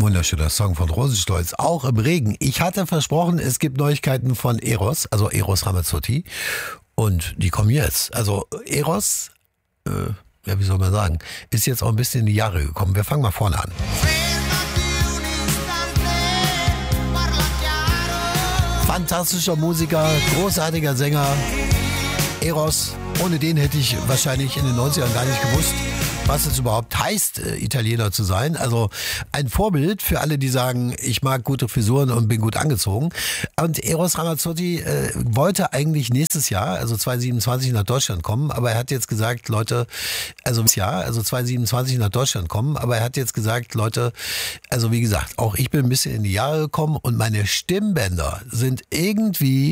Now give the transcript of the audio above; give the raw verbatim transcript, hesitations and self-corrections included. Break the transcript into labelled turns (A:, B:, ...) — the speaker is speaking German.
A: Wunderschöner Song von Rosenstolz, auch im Regen. Ich hatte versprochen, es gibt Neuigkeiten von Eros, also Eros Ramazzotti. Und die kommen jetzt. Also Eros, äh, ja, wie soll man sagen, ist jetzt auch ein bisschen in die Jahre gekommen. Wir fangen mal vorne an. Fantastischer Musiker, großartiger Sänger, Eros. Ohne den hätte ich wahrscheinlich in den neunzigern gar nicht gewusst, was es überhaupt heißt, Italiener zu sein. Also ein Vorbild für alle, die sagen, ich mag gute Frisuren und bin gut angezogen. Und Eros Ramazzotti äh, wollte eigentlich nächstes Jahr, also zwanzig siebenundzwanzig, nach Deutschland kommen, aber er hat jetzt gesagt, Leute, also das Jahr, also zwanzig siebenundzwanzig nach Deutschland kommen, aber er hat jetzt gesagt, Leute, also wie gesagt, auch ich bin ein bisschen in die Jahre gekommen und meine Stimmbänder sind irgendwie